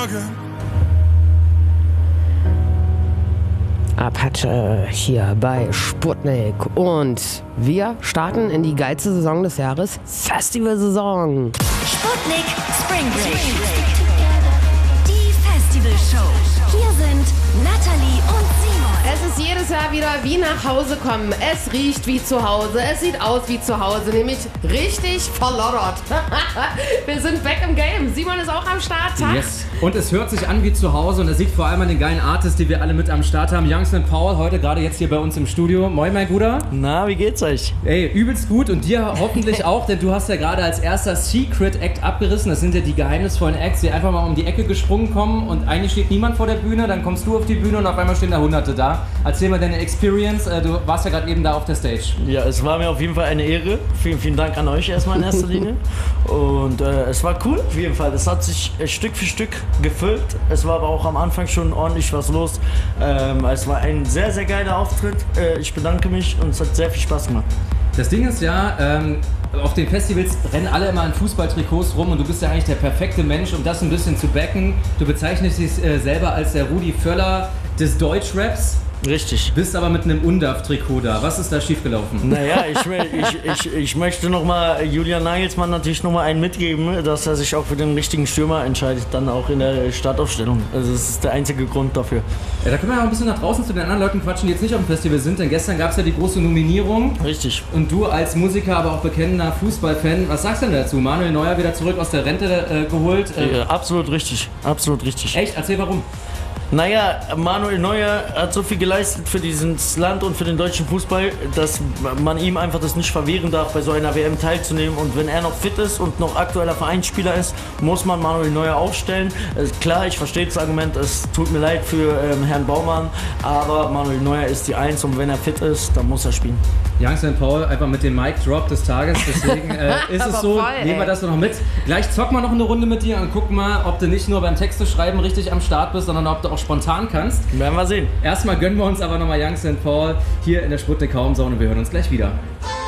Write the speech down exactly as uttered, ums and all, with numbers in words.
Apache hier bei Sputnik und wir starten in die geilste Saison des Jahres, Festivalsaison. Sputnik Spring Break. Die Festivalshow. Hier sind Natalie und Simon. Es ist jedes Jahr wieder wie nach Hause kommen. Es riecht wie zu Hause. Es sieht aus wie zu Hause, nämlich richtig verloddert. Wir sind back im Game. Simon ist auch am Start. Tag. Yes. Und es hört sich an wie zu Hause und es liegt vor allem an den geilen Artists, die wir alle mit am Start haben. Youngster und Paul, heute gerade jetzt hier bei uns im Studio. Moin, mein Bruder. Na, wie geht's euch? Ey, übelst gut und dir hoffentlich auch, denn du hast ja gerade als erster Secret Act abgerissen. Das sind ja die geheimnisvollen Acts, die einfach mal um die Ecke gesprungen kommen und eigentlich steht niemand vor der Bühne, dann kommst du auf die Bühne und auf einmal stehen da Hunderte da. Erzähl mal deine Experience. Du warst ja gerade eben da auf der Stage. Ja, es war mir auf jeden Fall eine Ehre. Vielen, vielen Dank an euch erstmal in erster Linie. Und äh, es war cool auf jeden Fall. Es hat sich äh, Stück für Stück gefüllt. Es war aber auch am Anfang schon ordentlich was los. Ähm, es war ein sehr, sehr geiler Auftritt. Äh, ich bedanke mich und es hat sehr viel Spaß gemacht. Das Ding ist ja, ähm, auf den Festivals rennen alle immer in Fußballtrikots rum und du bist ja eigentlich der perfekte Mensch, um das ein bisschen zu backen. Du bezeichnest dich äh, selber als der Rudi Völler des Deutschraps. Richtig. Bist aber mit einem Undaf-Trikot da. Was ist da schiefgelaufen? Naja, ich, ich, ich, ich möchte nochmal Julian Nagelsmann natürlich nochmal einen mitgeben, dass er sich auch für den richtigen Stürmer entscheidet, dann auch in der Startaufstellung. Also das ist der einzige Grund dafür. Ja, da können wir auch ein bisschen nach draußen zu den anderen Leuten quatschen, die jetzt nicht auf dem Festival sind, denn gestern gab es ja die große Nominierung. Richtig. Und du als Musiker, aber auch bekennender Fußballfan, was sagst du denn dazu? Manuel Neuer wieder zurück aus der Rente äh, geholt. Äh, ja, absolut richtig, absolut richtig. Echt? Erzähl warum. Naja, Manuel Neuer hat so viel geleistet für dieses Land und für den deutschen Fußball, dass man ihm einfach das nicht verwehren darf, bei so einer W M teilzunehmen. Und wenn er noch fit ist und noch aktueller Vereinsspieler ist, muss man Manuel Neuer aufstellen. Klar, ich verstehe das Argument, es tut mir leid für ähm, Herrn Baumann, aber Manuel Neuer ist die Eins und wenn er fit ist, dann muss er spielen. Youngster und Paul, einfach mit dem Mic-Drop des Tages, deswegen äh, ist es so, voll, nehmen wir das noch mit. Gleich zocken wir noch eine Runde mit dir und gucken mal, ob du nicht nur beim Texte schreiben richtig am Start bist, sondern ob du auch spontan kannst. Werden wir sehen. Erstmal gönnen wir uns aber nochmal Youngster und Paul hier in der Sputnik Raumzone und wir hören uns gleich wieder.